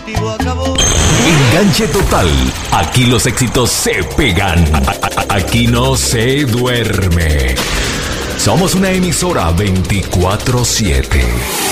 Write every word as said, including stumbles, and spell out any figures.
cultivo acabó. Enganche total. Aquí los éxitos se pegan. Aquí no se duerme. Somos una emisora veinticuatro siete.